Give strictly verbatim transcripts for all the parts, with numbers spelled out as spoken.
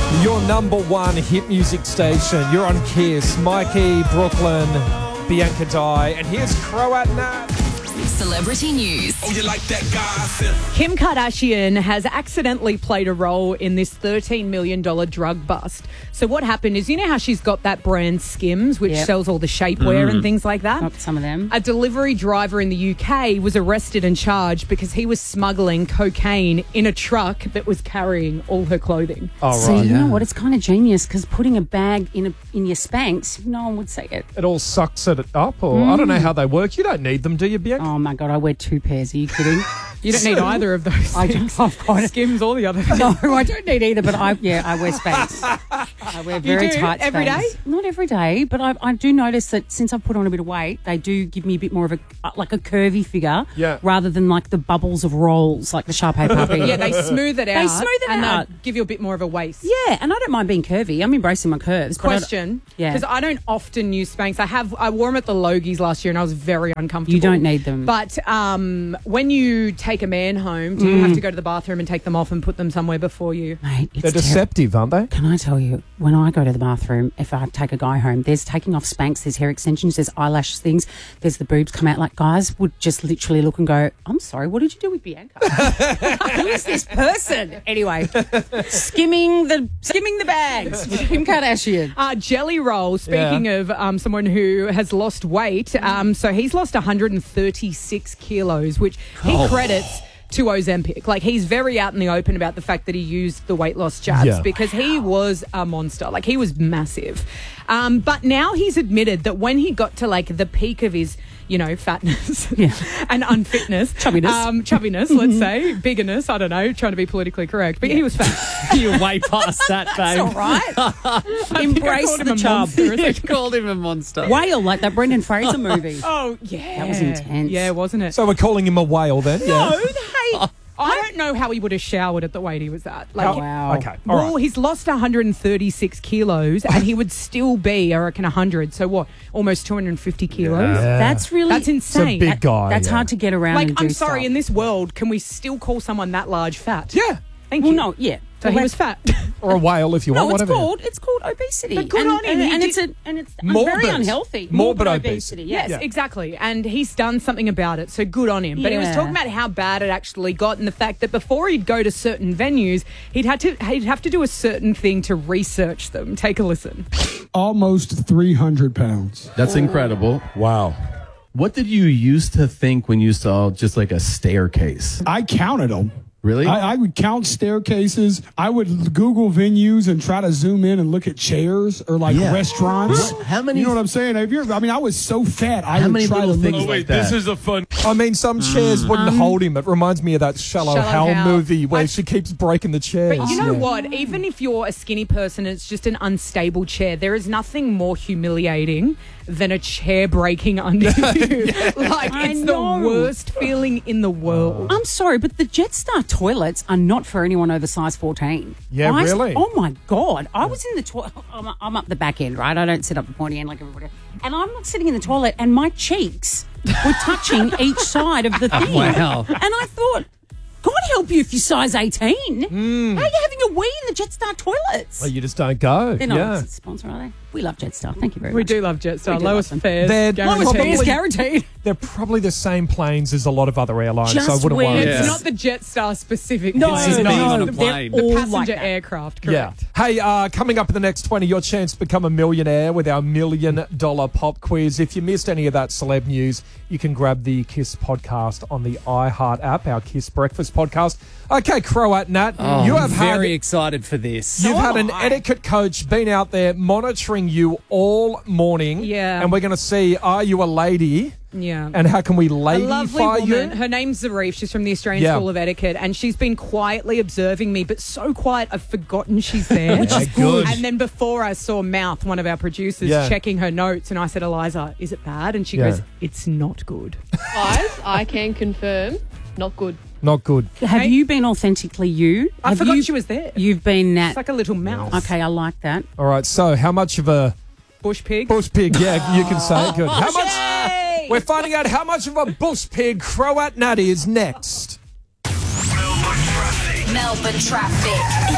Your number one hit music station. You're on Kiss. Mikey, Brooklyn, Bianca Dye. And here's Croat Nat. Celebrity news. Oh, you like that gossip? Kim Kardashian has accidentally played a role in this thirteen million dollars drug bust. So what happened is, you know how she's got that brand Skims, which Yep. sells all the shapewear Mm. and things like that? Got some of them. A delivery driver in the U K was arrested and charged because he was smuggling cocaine in a truck that was carrying all her clothing. Oh, So right. you know what? It's kind of genius because putting a bag in a, in your Spanx, no one would say it. It all sucks it up, or I don't know how they work. You don't need them, do you, Bianca? Oh my God, I wear two pairs. Are you kidding? You don't need either of those I things. don't. I've got it. Skims or the other thing. No, I don't need either. But I, yeah, I wear Spanx. I wear very do? tight Every Spanx. day? Not every day, but I, I do notice that since I've put on a bit of weight, they do give me a bit more of a like a curvy figure, Yeah. rather than like the bubbles of rolls like the Sharpay puppy. Yeah, they smooth it out. They smooth it and out. they give you a bit more of a waist. Yeah, and I don't mind being curvy. I'm embracing my curves. but I don't- Question. Yeah. Because I don't often use Spanx. I have. I wore them at the Logies last year and I was very uncomfortable. You don't need them. But um, when you take a man home, do you have to go to the bathroom and take them off and put them somewhere before you? Mate, it's They're terrible. deceptive, aren't they? Can I tell you, when I go to the bathroom, if I take a guy home, there's taking off Spanx, there's hair extensions, there's eyelash things, there's the boobs come out. Like, guys would just literally look and go, I'm sorry, what did you do with Bianca? Who is this person? Anyway, skimming the skimming the bags with Kim Kardashian. Uh, Jelly Roll, speaking Yeah. of um, someone who has lost weight, um, so he's lost one hundred thirty-six kilos, which he Oh. credits to Ozempic. Like, he's very out in the open about the fact that he used the weight loss jabs Yeah. because he was a monster. Like, he was massive. Um, but now he's admitted that when he got to, like, the peak of his, you know, fatness Yeah. and unfitness. Chubbiness. Um, chubbiness, let's say. Biggerness, I don't know, trying to be politically correct. But he was fat. You're way past that, babe. All right. I think I Embrace called him the a chub. monster. You called him a monster. Whale, like that Brendan Fraser movie. Oh, yeah. That was intense. Yeah, wasn't it? So we're calling him a whale then? no, Yeah. hey, I don't know how he would have showered at the weight he was at. Like, How- Wow. Okay. All well, right. he's lost one hundred thirty-six kilos and he would still be, I reckon, one hundred. So what? Almost two hundred fifty kilos? Yeah. That's really... That's insane. big guy, That's yeah. hard to get around Like, and do I'm sorry, stuff. in this world, can we still call someone that large fat? Yeah. Thank Well, you. no, yeah. So Well, he was fat. Or a whale if you No, want, it's whatever. called it's called obesity. But good and, on him, And, he and did- it's a and it's Morbid. very unhealthy. Morbid obesity. obesity. Yes. Yes, exactly. And he's done something about it, so good on him. But he was Yeah. talking about how bad it actually got and the fact that before he'd go to certain venues, he'd had to he'd have to do a certain thing to research them. Take a listen. Almost three hundred pounds. That's incredible. Wow. What did you used to think when you saw just like a staircase? I counted them. Really? I, I would count staircases. I would Google venues and try to zoom in and look at chairs or like Yeah. restaurants. What? How many- You know what I'm saying? If you're, I mean, I was so fat. I How would many try little to look things at- like that? a fun. I mean, some chairs wouldn't hold him. It reminds me of that Shallow, Shallow Hal Hal. movie where I- she keeps breaking the chairs. But you know Yeah. what? Even if you're a skinny person, it's just an unstable chair. There is nothing more humiliating than a chair breaking under you. Like, I it's know. the worst feeling in the world. I'm sorry, but the Jetstar toilets are not for anyone over size fourteen. Yeah, I- really? Oh my God. I was in the toilet. I'm, I'm up the back end, right? I don't sit up the pointy end like everybody else. And I'm not sitting in the toilet and my cheeks were touching each side of the thing. Wow. And I thought, God help you if you're size eighteen. Hmm. How are you having a wee in the Jetstar toilets? Well, you just don't go. They're not yeah. a sponsor, are they? We love Jetstar. Thank you very We much. do love Jetstar. We do Lowest love them. fares. They're guaranteed. lowest Fares Probably- guaranteed. They're probably the same planes as a lot of other airlines, so I Just wouldn't weird. worry. It's Yeah. not the Jetstar specific. No, This is is not the- even a the- plane. The All passenger like that. aircraft, Yeah. correct. Hey, uh, coming up in the next twenty, your chance to become a millionaire with our million dollar pop quiz. If you missed any of that celeb news, you can grab the Kiss podcast on the iHeart app, our Kiss Breakfast podcast. Okay, Croat Nat, Oh, you I'm have very had excited for this. you've had an am I. etiquette coach been out there monitoring you all morning. Yeah. And we're going to see, are you a lady? Yeah. And how can we A lovely ladyfy woman. you? Her name's Zarif. She's from the Australian Yeah. School of Etiquette, and she's been quietly observing me, but so quiet I've forgotten she's there. Which is good. And then before I saw Mouth, one of our producers, Yeah. checking her notes, and I said, Eliza, is it bad? And she Yeah. goes, it's not good. Guys, I can confirm, not good. Not good. Have Hey. you been authentically you? I Have forgot you, she was there. You've been that. It's like a little mouse. Okay, I like that. All right, so how much of a Bush pig. bush pig? Yeah, you can say. Good. How much? Yay! We're finding out how much of a bush pig Croat Nat is next. Melbourne traffic. It's so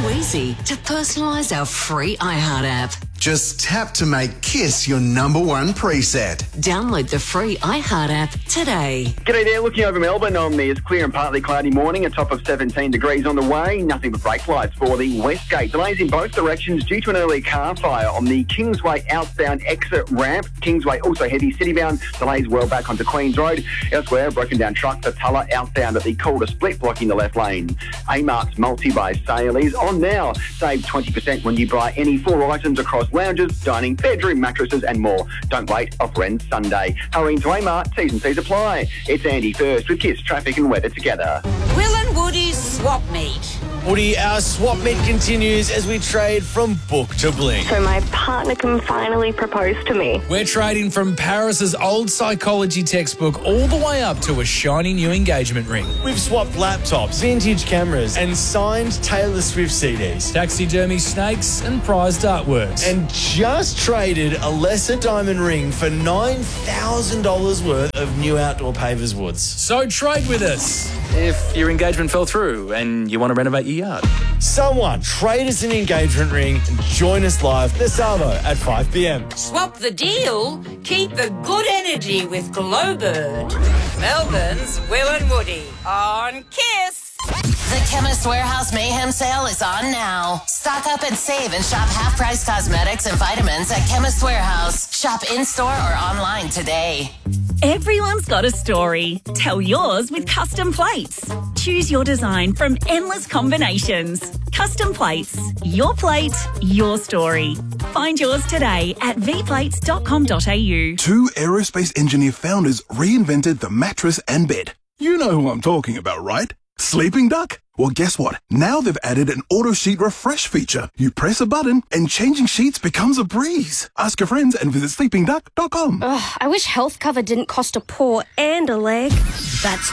so easy to personalise our free iHeart app. Just tap to make KISS your number one preset. Download the free iHeart app today. G'day there, looking over Melbourne on this clear and partly cloudy morning, a top of seventeen degrees on the way. Nothing but brake lights for the Westgate. Delays in both directions due to an early car fire on the Kingsway outbound exit ramp. Kingsway also heavy citybound. Delays well back onto Queens Road. Elsewhere, broken down truck for Tulla outbound at the Calder split blocking the left lane. A-Mart's multi-buy sale is on now. Save twenty percent when you buy any four items across lounges, dining, bedroom, mattresses and more. Don't wait, offer ends Sunday. Hurry into A-Mart, T's and C's apply. It's Andy first with KISS traffic and weather together. Will and Woody's swap meet. Woody, our swap meet continues as we trade from book to bling. So my partner can finally propose to me. We're trading from Paris's old psychology textbook all the way up to a shiny new engagement ring. We've swapped laptops, vintage cameras and signed Taylor Swift C Ds. Taxidermy snakes and prized artworks. And just traded a lesser diamond ring for nine thousand dollars worth of new outdoor pavers woods. So trade with us if your engagement fell through and you want to renovate your yard. Someone trade us an engagement ring and join us live this Arvo at five p.m. Swap the deal, keep the good energy with Glowbird. Melbourne's Will and Woody on KISS. The Chemist Warehouse Mayhem Sale is on now. Stock up and save and shop half-price cosmetics and vitamins at Chemist Warehouse. Shop in-store or online today. Everyone's got a story. Tell yours with Custom Plates. Choose your design from endless combinations. Custom Plates. Your plate, your story. Find yours today at v plates dot com dot a u. Two aerospace engineer founders reinvented the mattress and bed. You know who I'm talking about, right? Sleeping Duck? Well, guess what? Now they've added an auto sheet refresh feature. You press a button and changing sheets becomes a breeze. Ask your friends and visit sleeping duck dot com. Ugh, I wish health cover didn't cost a paw and a leg. That's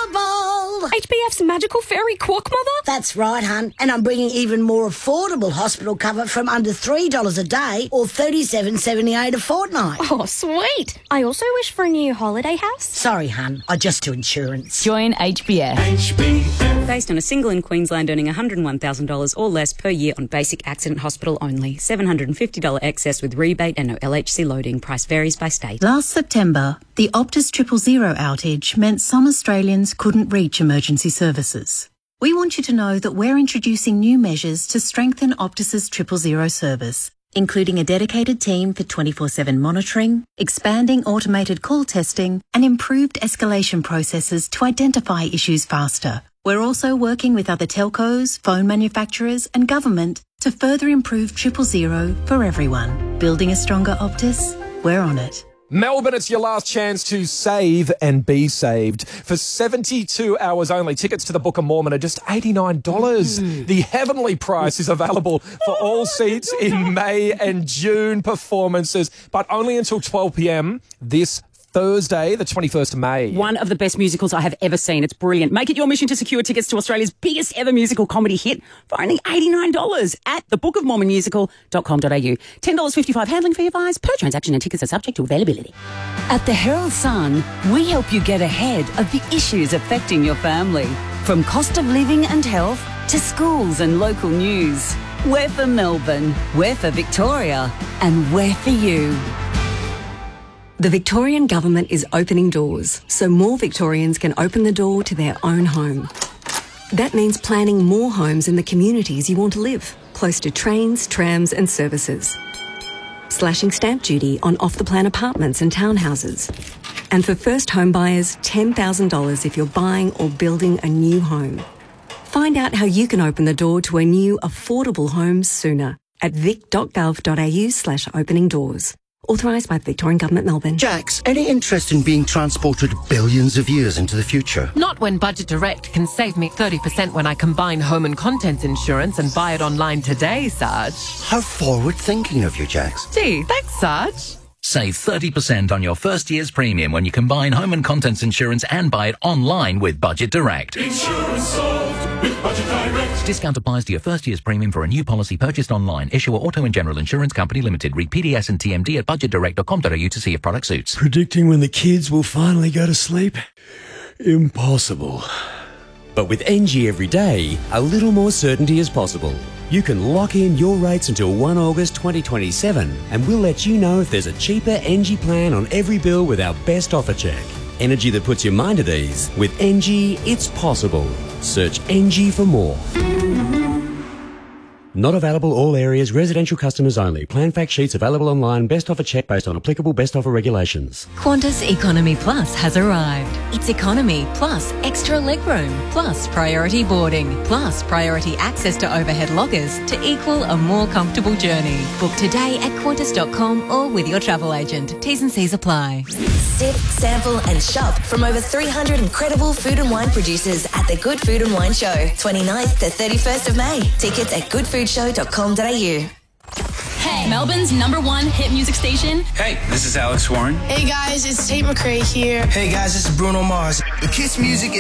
doable. H B F's magical fairy quark mother? That's right, hun. And I'm bringing even more affordable hospital cover from under three dollars a day or thirty-seven seventy-eight a fortnight. Oh, sweet. I also wish for a new holiday house. Sorry, hun. I just do insurance. Join H B F. H B F. Based on a single in Queensland earning one hundred one thousand dollars or less per year on basic accident hospital only. seven hundred fifty dollars excess with rebate and no L H C loading. Price varies by state. Last September, the Optus Triple Zero outage meant some Australians couldn't reach emergency services. We want you to know that we're introducing new measures to strengthen Optus's Triple Zero service, including a dedicated team for twenty-four seven monitoring, expanding automated call testing, and improved escalation processes to identify issues faster. We're also working with other telcos, phone manufacturers and government to further improve Triple Zero for everyone. Building a stronger Optus? We're on it. Melbourne, it's your last chance to save and be saved. For seventy-two hours only, tickets to the Book of Mormon are just eighty-nine dollars. Mm. The heavenly price is available for all seats in May and June performances, but only until twelve p.m. this Thursday, the twenty-first of May. One of the best musicals I have ever seen. It's brilliant. Make it your mission to secure tickets to Australia's biggest ever musical comedy hit for only eighty-nine dollars at the book of mormon musical dot com dot a u. ten dollars fifty-five handling fee advised per transaction, and tickets are subject to availability. At the Herald Sun, we help you get ahead of the issues affecting your family. From cost of living and health to schools and local news. We're for Melbourne, we're for Victoria, and we're for you. The Victorian Government is opening doors so more Victorians can open the door to their own home. That means planning more homes in the communities you want to live, close to trains, trams and services. Slashing stamp duty on off-the-plan apartments and townhouses. And for first home buyers, ten thousand dollars if you're buying or building a new home. Find out how you can open the door to a new affordable home sooner at vic dot gov dot a u slash opening doors. Authorised by the Victorian Government, Melbourne. Jax, any interest in being transported billions of years into the future? Not when Budget Direct can save me thirty percent when I combine home and contents insurance and buy it online today, Sarge. How forward-thinking of you, Jax. Gee, thanks, Sarge. Save thirty percent on your first year's premium when you combine home and contents insurance and buy it online with Budget Direct. Insurance solved with Budget Direct. Discount applies to your first year's premium for a new policy purchased online. Issuer Auto and General Insurance Company Limited. Read P D S and T M D at budget direct dot com dot a u to see if product suits. Predicting when the kids will finally go to sleep? Impossible. But with N G every day, a little more certainty is possible. You can lock in your rates until the first of August twenty twenty-seven, and we'll let you know if there's a cheaper N G plan on every bill with our best offer check. Energy that puts your mind at ease. With N G, it's possible. Search N G for more. Not available all areas, residential customers only. Plan fact sheets available online. Best offer check based on applicable best offer regulations. Qantas Economy Plus has arrived. It's economy plus extra legroom plus priority boarding plus priority access to overhead lockers to equal a more comfortable journey. Book today at qantas dot com or with your travel agent. T's and C's apply. Sip, sample and shop from over three hundred incredible food and wine producers at the Good Food and Wine Show, twenty-ninth to thirty-first of May. Tickets at good food show dot com dot a u. Hey, Melbourne's number one hit music station. Hey, this is Alex Warren. Hey guys, it's Tate McRae here. Hey guys, this is Bruno Mars. The Kiss Music